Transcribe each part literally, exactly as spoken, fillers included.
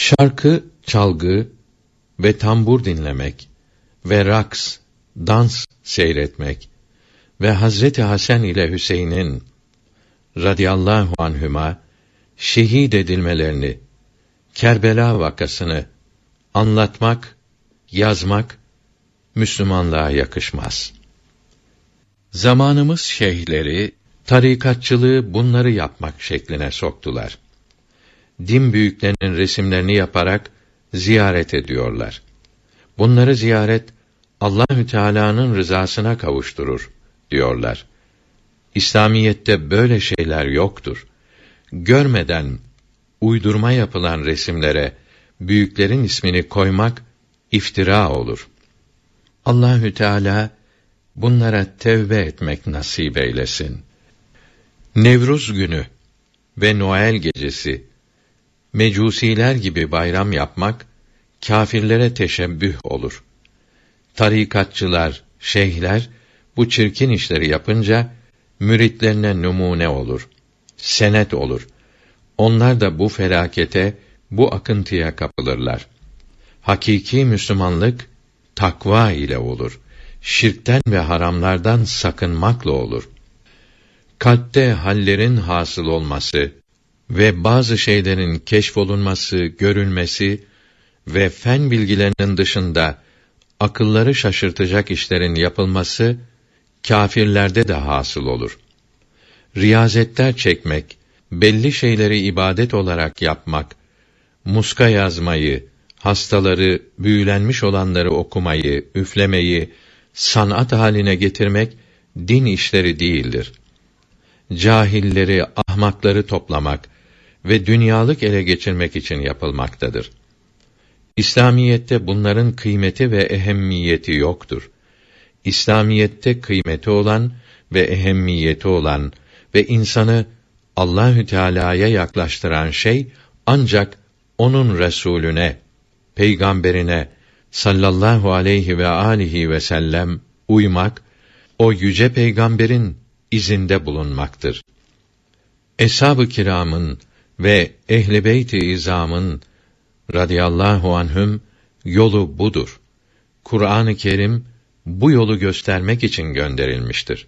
Şarkı, çalgı ve tambur dinlemek ve raks, dans seyretmek ve Hazreti Hasan ile Hüseyin'in radıyallahu anhüma şehit edilmelerini, Kerbela vakasını anlatmak, yazmak Müslümanlığa yakışmaz. Zamanımız şeyhleri tarikatçılığı bunları yapmak şekline soktular. Din büyüklerinin resimlerini yaparak ziyaret ediyorlar. Bunları ziyaret Allahü Teala'nın rızasına kavuşturur diyorlar. İslamiyette böyle şeyler yoktur. Görmeden uydurma yapılan resimlere büyüklerin ismini koymak iftira olur. Allahü Teala bunlara tevbe etmek nasip eylesin. Nevruz günü ve Noel gecesi Mecusiler gibi bayram yapmak kâfirlere teşebbüh olur. Tarikatçılar, şeyhler bu çirkin işleri yapınca müritlerine numune olur, senet olur. Onlar da bu felakete, bu akıntıya kapılırlar. Hakiki Müslümanlık takva ile olur. Şirkten ve haramlardan sakınmakla olur. Kalpte hallerin hasıl olması ve bazı şeylerin keşfolunması, görülmesi ve fen bilgilerinin dışında akılları şaşırtacak işlerin yapılması kâfirlerde de hasıl olur. Riyazetler çekmek, belli şeyleri ibadet olarak yapmak, muska yazmayı, hastaları, büyülenmiş olanları okumayı, üflemeyi sanat haline getirmek din işleri değildir. Cahilleri, ahmakları toplamak ve dünyalık ele geçirmek için yapılmaktadır. İslamiyette bunların kıymeti ve ehemmiyeti yoktur. İslamiyette kıymeti olan ve ehemmiyeti olan ve insanı Allahü Teala'ya yaklaştıran şey ancak onun Resulüne, peygamberine sallallahu aleyhi ve alihi ve sellem uymak, o yüce peygamberin izinde bulunmaktır. Eshab-ı kiramın ve ehl-i beyt-i izamın radıyallahu anhüm yolu budur. Kur'an-ı Kerim bu yolu göstermek için gönderilmiştir.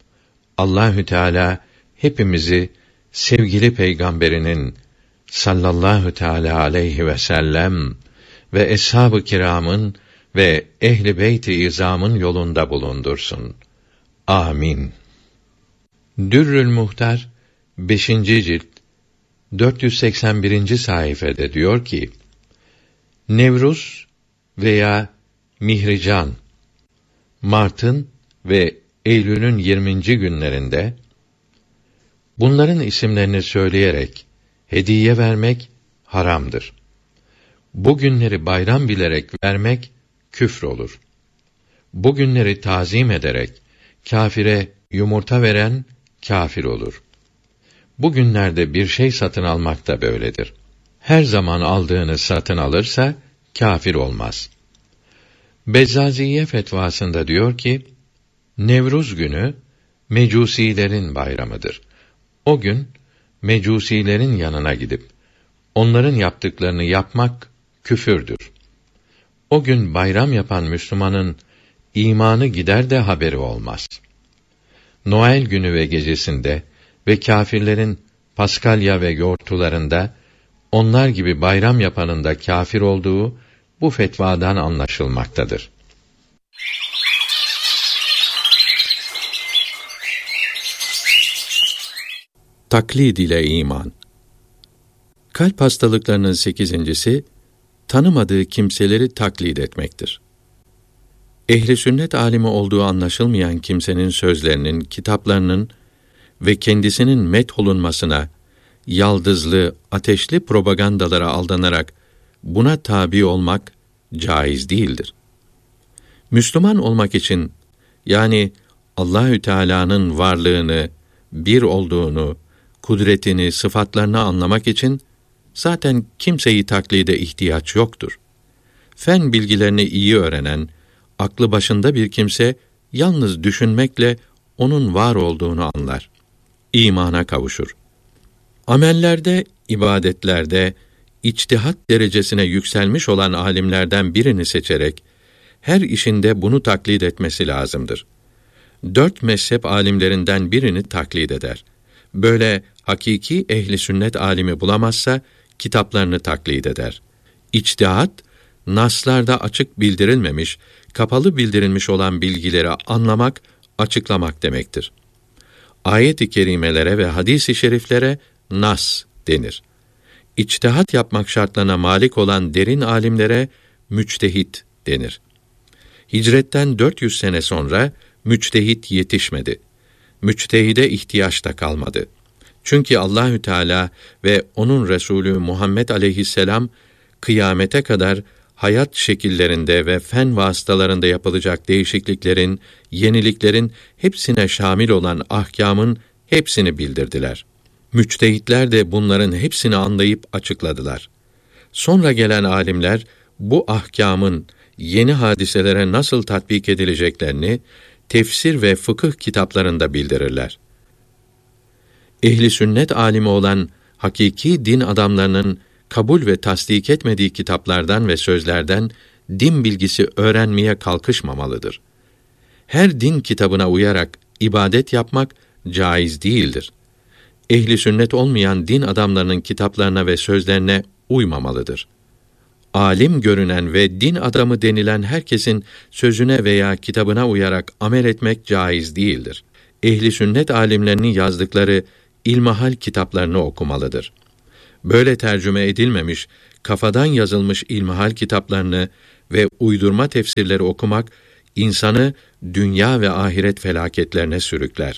Allahü Teala hepimizi sevgili peygamberinin sallallahu teala aleyhi ve sellem ve eshab-ı kiramın ve ehl-i beyt-i izamın yolunda bulundursun. Amin. Dürrül Muhtar beşinci cilt dört yüz seksen birinci sayfada diyor ki: Nevruz veya Mihrican, Mart'ın ve Eylül'ün yirminci günlerinde bunların isimlerini söyleyerek hediye vermek haramdır. Bu günleri bayram bilerek vermek küfür olur. Bu günleri tazim ederek kâfire yumurta veren kâfir olur. Bu günlerde bir şey satın almak da böyledir. Her zaman aldığını satın alırsa kâfir olmaz. Bezzaziye fetvasında diyor ki, Nevruz günü Mecusilerin bayramıdır. O gün Mecusilerin yanına gidip onların yaptıklarını yapmak küfürdür. O gün bayram yapan Müslümanın imanı gider de haberi olmaz. Noel günü ve gecesinde ve kâfirlerin Paskalya ve yortularında onlar gibi bayram yapanın da kâfir olduğu bu fetvadan anlaşılmaktadır. Taklid ile iman. Kalp hastalıklarının sekizincisi, tanımadığı kimseleri taklit etmektir. Ehli sünnet alimi olduğu anlaşılmayan kimsenin sözlerinin, kitaplarının ve kendisinin metholunmasına, yaldızlı, ateşli propagandalara aldanarak buna tabi olmak caiz değildir. Müslüman olmak için, yani Allahü Teala'nın varlığını, bir olduğunu, kudretini, sıfatlarını anlamak için zaten kimseyi taklide ihtiyaç yoktur. Fen bilgilerini iyi öğrenen, aklı başında bir kimse yalnız düşünmekle onun var olduğunu anlar. İmana kavuşur. Amellerde, ibadetlerde, içtihat derecesine yükselmiş olan alimlerden birini seçerek, her işinde bunu taklit etmesi lazımdır. Dört mezhep alimlerinden birini taklit eder. Böyle hakiki ehli sünnet alimi bulamazsa, kitaplarını taklit eder. İçtihat, naslarda açık bildirilmemiş, kapalı bildirilmiş olan bilgileri anlamak, açıklamak demektir. Ayet-i kerimelere ve hadis-i şeriflere nas denir. İçtihat yapmak şartlarına malik olan derin alimlere müçtehit denir. Hicretten dört yüz sene sonra müçtehit yetişmedi. Müçtehide ihtiyaç da kalmadı. Çünkü Allahü Teala ve onun Resulü Muhammed aleyhisselam kıyamete kadar hayat şekillerinde ve fen vasıtalarında yapılacak değişikliklerin, yeniliklerin hepsine şamil olan ahkamın hepsini bildirdiler. Müçtehitler de bunların hepsini anlayıp açıkladılar. Sonra gelen alimler bu ahkamın yeni hadiselere nasıl tatbik edileceklerini tefsir ve fıkıh kitaplarında bildirirler. Ehli sünnet alimi olan hakiki din adamlarının kabul ve tasdik etmediği kitaplardan ve sözlerden din bilgisi öğrenmeye kalkışmamalıdır. Her din kitabına uyarak ibadet yapmak caiz değildir. Ehli sünnet olmayan din adamlarının kitaplarına ve sözlerine uymamalıdır. Alim görünen ve din adamı denilen herkesin sözüne veya kitabına uyarak amel etmek caiz değildir. Ehli sünnet alimlerinin yazdıkları ilmihal kitaplarını okumalıdır. Böyle tercüme edilmemiş, kafadan yazılmış ilmihal kitaplarını ve uydurma tefsirleri okumak, insanı dünya ve ahiret felaketlerine sürükler.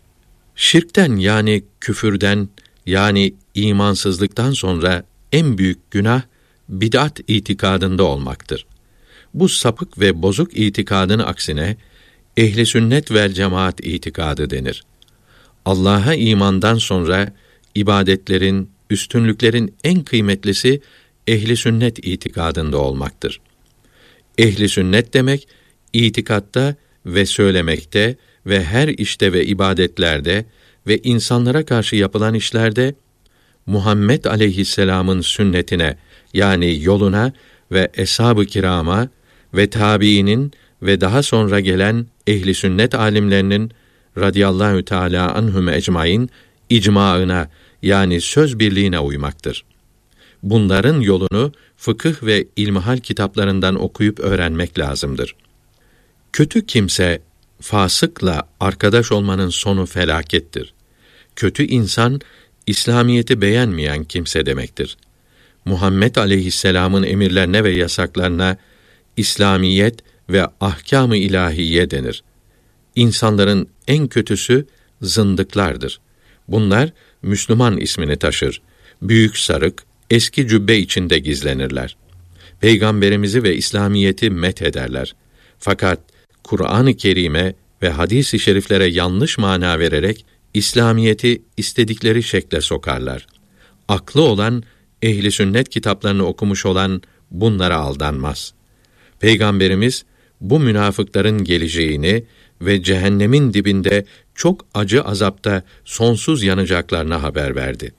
Şirkten yani küfürden yani imansızlıktan sonra en büyük günah, bid'at itikadında olmaktır. Bu sapık ve bozuk itikadın aksine, ehli sünnet vel cemaat itikadı denir. Allah'a imandan sonra, ibadetlerin, üstünlüklerin en kıymetlisi, ehli sünnet itikadında olmaktır. Ehli sünnet demek, itikatta ve söylemekte ve her işte ve ibadetlerde ve insanlara karşı yapılan işlerde, Muhammed aleyhisselamın sünnetine, yani yoluna ve eshab-ı kirama ve tabiinin ve daha sonra gelen ehli sünnet alimlerinin radıyallahu teâlâ anhum ecmaîn icmaına, yani söz birliğine uymaktır. Bunların yolunu fıkıh ve ilmihal kitaplarından okuyup öğrenmek lazımdır. Kötü kimse, fasıkla arkadaş olmanın sonu felakettir. Kötü insan, İslamiyeti beğenmeyen kimse demektir. Muhammed aleyhisselamın emirlerine ve yasaklarına İslamiyet ve ahkâm-ı ilahiye denir. İnsanların en kötüsü zındıklardır. Bunlar Müslüman ismini taşır. Büyük sarık, eski cübbe içinde gizlenirler. Peygamberimizi ve İslamiyeti met ederler. Fakat Kur'an-ı Kerim'e ve hadis-i şeriflere yanlış mana vererek İslamiyeti istedikleri şekle sokarlar. Aklı olan, ehli sünnet kitaplarını okumuş olan bunlara aldanmaz. Peygamberimiz bu münafıkların geleceğini ve cehennemin dibinde çok acı azapta sonsuz yanacaklarına haber verdi.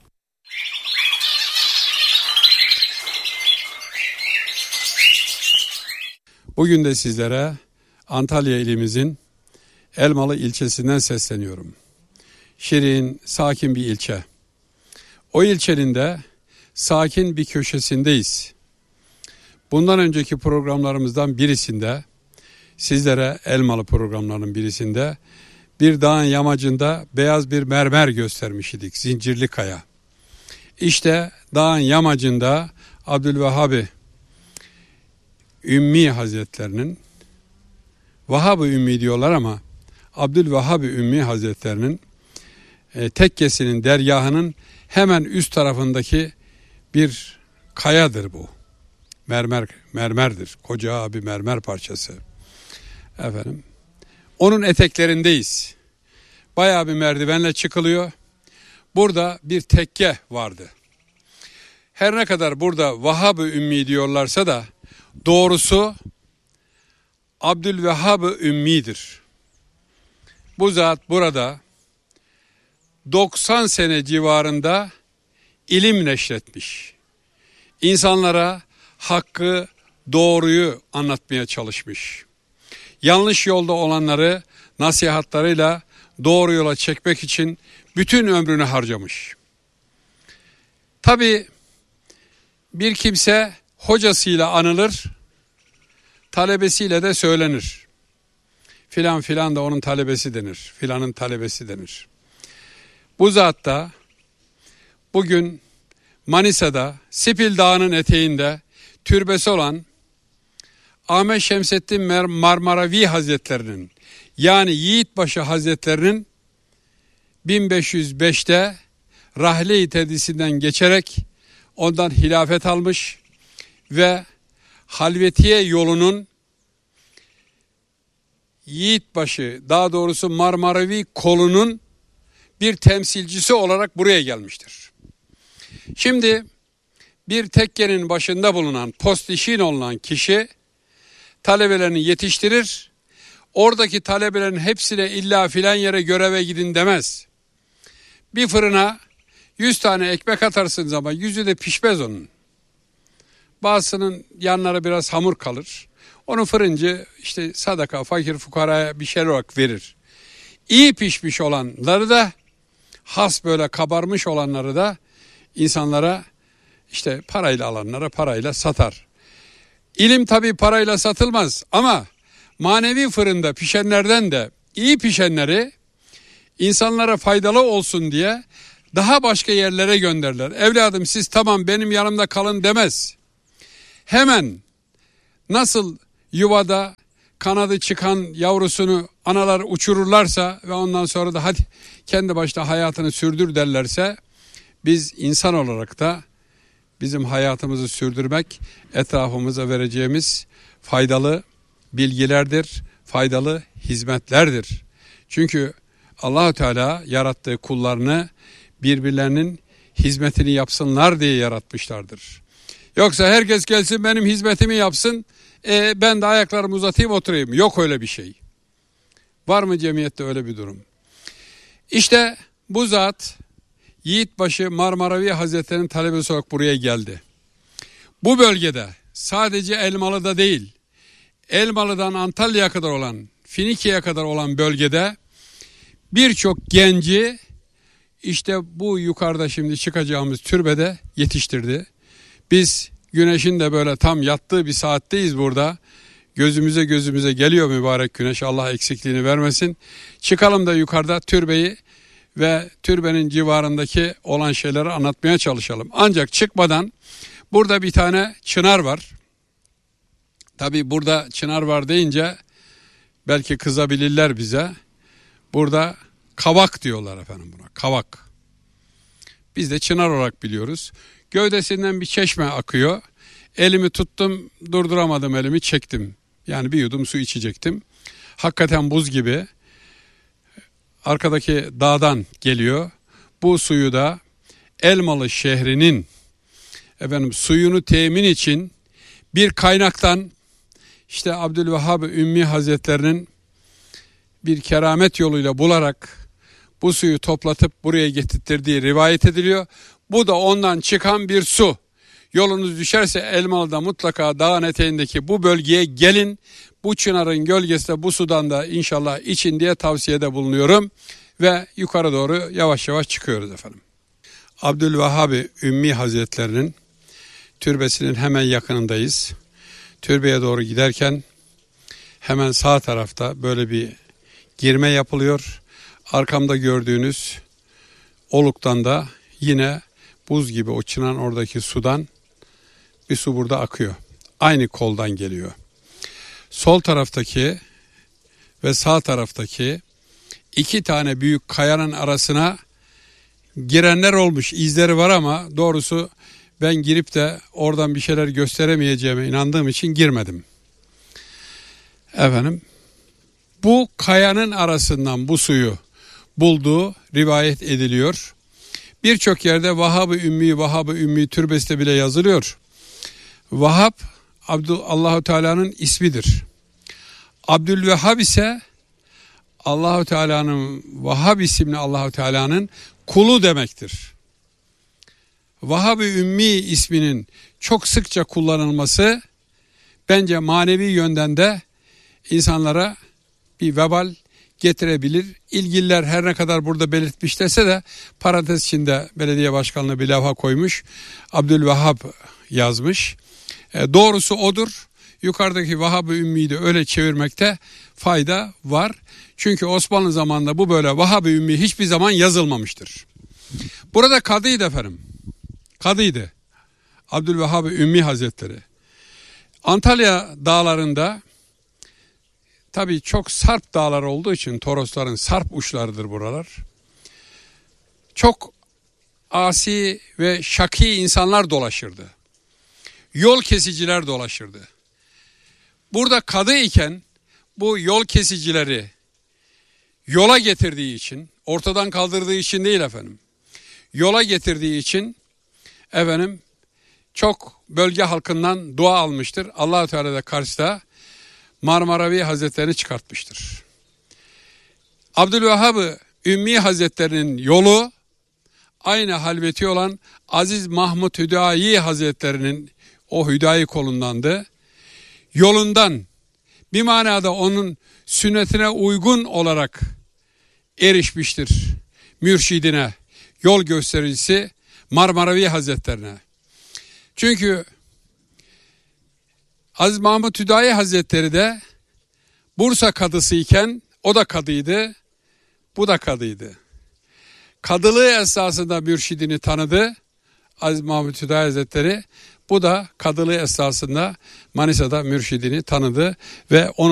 Bugün de sizlere Antalya ilimizin Elmalı ilçesinden sesleniyorum. Şirin, sakin bir ilçe. O ilçenin de sakin bir köşesindeyiz. Bundan önceki programlarımızdan birisinde, sizlere Elmalı programlarının birisinde, bir dağın yamacında beyaz bir mermer göstermiş idik, Zincirli Kaya. İşte dağın yamacında Abdülvehhab Ümmi Hazretlerinin, Vahhab-ı Ümmi diyorlar ama Abdülvehhab Ümmi Hazretlerinin e, tekkesinin, dergahının hemen üst tarafındaki bir kayadır bu. Mermer, mermerdir. Koca bir mermer parçası. Efendim, onun eteklerindeyiz. Bayağı bir merdivenle çıkılıyor. Burada bir tekke vardı. Her ne kadar burada Vahhab-ı Ümmi diyorlarsa da doğrusu Abdülvehhab Ümmi'dir. Bu zat burada doksan sene civarında ilim neşretmiş. insanlara hakkı, doğruyu anlatmaya çalışmış. Yanlış yolda olanları nasihatlarıyla doğru yola çekmek için bütün ömrünü harcamış. Tabii bir kimse hocasıyla anılır, talebesiyle de söylenir. Filan filan da onun talebesi denir, filanın talebesi denir. Bu zat da bugün Manisa'da Sipil Dağı'nın eteğinde türbesi olan Ahmet Şemseddin Marmaravi Hazretlerinin, yani Yiğitbaşı Hazretlerinin bin beş yüz beşte Rahle-i Tedrisi'nden geçerek ondan hilafet almış ve Halvetiye yolunun Yiğitbaşı, daha doğrusu Marmaravi kolunun bir temsilcisi olarak buraya gelmiştir. Şimdi bir tekkenin başında bulunan postişin olunan kişi talebelerini yetiştirir. Oradaki talebelerin hepsine illa filan yere göreve gidin demez. Bir fırına yüz tane ekmek atarsınız ama yüzü de pişmez onun. Bazısının yanları biraz hamur kalır. Onu fırıncı işte sadaka, fakir, fukaraya bir şey olarak verir. İyi pişmiş olanları da, has böyle kabarmış olanları da insanlara, işte parayla alanlara parayla satar. İlim tabii parayla satılmaz ama manevi fırında pişenlerden de iyi pişenleri insanlara faydalı olsun diye daha başka yerlere gönderler. Evladım siz tamam benim yanımda kalın demez. Hemen nasıl yuvada kanadı çıkan yavrusunu analar uçururlarsa ve ondan sonra da hadi kendi başına hayatını sürdür derlerse, biz insan olarak da bizim hayatımızı sürdürmek etrafımıza vereceğimiz faydalı bilgilerdir, faydalı hizmetlerdir. Çünkü Allah-u Teala yarattığı kullarını birbirlerinin hizmetini yapsınlar diye yaratmışlardır. Yoksa herkes gelsin benim hizmetimi yapsın, e, ben de ayaklarımı uzatayım oturayım. Yok öyle bir şey. Var mı cemiyette öyle bir durum? İşte bu zat Yiğitbaşı Marmaravi Hazretleri'nin talebesi olarak buraya geldi. Bu bölgede sadece Elmalı'da değil, Elmalı'dan Antalya'ya kadar olan, Finiki'ye kadar olan bölgede birçok genci işte bu yukarıda şimdi çıkacağımız türbede yetiştirdi. Biz güneşin de böyle tam yattığı bir saatteyiz burada. Gözümüze gözümüze geliyor mübarek güneş, Allah eksikliğini vermesin. Çıkalım da yukarıda türbeyi ve türbenin civarındaki olan şeyleri anlatmaya çalışalım. Ancak çıkmadan burada bir tane çınar var. Tabii burada çınar var deyince belki kızabilirler bize. Burada kavak diyorlar efendim buna, kavak. Biz de çınar olarak biliyoruz. Gövdesinden bir çeşme akıyor. Elimi tuttum, durduramadım elimi, çektim. Yani bir yudum su içecektim. Hakikaten buz gibi. Arkadaki dağdan geliyor. Bu suyu da Elmalı şehrinin efendim suyunu temin için bir kaynaktan, işte Abdülvehhab Ümmi Hazretlerinin bir keramet yoluyla bularak bu suyu toplatıp buraya getirttirdiği rivayet ediliyor. Bu da ondan çıkan bir su. Yolunuz düşerse Elmalı'da mutlaka dağın eteğindeki bu bölgeye gelin. Bu çınarın gölgesinde bu sudan da inşallah için diye tavsiyede bulunuyorum. Ve yukarı doğru yavaş yavaş çıkıyoruz efendim. Abdülvehhab Ümmi Hazretlerinin türbesinin hemen yakınındayız. Türbeye doğru giderken hemen sağ tarafta böyle bir girme yapılıyor. Arkamda gördüğünüz oluktan da yine buz gibi o çınan oradaki sudan bir su burada akıyor. Aynı koldan geliyor. Sol taraftaki ve sağ taraftaki iki tane büyük kayanın arasına girenler olmuş, izleri var ama doğrusu ben girip de oradan bir şeyler gösteremeyeceğime inandığım için girmedim. Efendim, bu kayanın arasından bu suyu bulduğu rivayet ediliyor. Birçok yerde Vahhab-ı Ümmi, Vahhab-ı Ümmi türbesi de bile yazılıyor. Vahhab, Allahu Teala'nın ismidir. Abdülvehhab ise Allahu Teala'nın, Vahhab isimli Allahu Teala'nın kulu demektir. Vahab-ı Ümmi isminin çok sıkça kullanılması bence manevi yönden de insanlara bir vebal getirebilir. İlgililer her ne kadar burada belirtmişlerse de parantez içinde belediye başkanlığı bir levha koymuş. Abdülvehhab yazmış. E, doğrusu odur. Yukarıdaki Vahab-ı Ümmi'yi de öyle çevirmekte fayda var. Çünkü Osmanlı zamanında bu böyle Vahab-ı Ümmi hiçbir zaman yazılmamıştır. Burada kadıydı efendim. Kadıydı. Abdülvehhab-ı Ümmi Hazretleri. Antalya dağlarında tabii çok sarp dağlar olduğu için Torosların sarp uçlarıdır buralar. Çok asi ve şaki insanlar dolaşırdı. Yol kesiciler dolaşırdı. Burada kadı iken bu yol kesicileri yola getirdiği için, ortadan kaldırdığı için değil efendim. Yola getirdiği için efendim çok bölge halkından dua almıştır. Allah-u Teala da karşısında Marmaravi Hazretlerini çıkartmıştır. Abdülvehhab-ı Ümmi Hazretlerinin yolu aynı halveti olan Aziz Mahmud Hüdayi Hazretlerinin o Hüdayi kolundandı. Yolundan bir manada onun sünnetine uygun olarak erişmiştir mürşidine, yol göstericisi Marmaravi Hazretlerine. Çünkü Aziz Mahmud Hüdayi Hazretleri de Bursa kadısı iken o da kadıydı, bu da kadıydı. Kadılığı esasında mürşidini tanıdı Aziz Mahmud Hüdayi Hazretleri. Bu da kadılığı esasında Manisa'da mürşidini tanıdı ve onun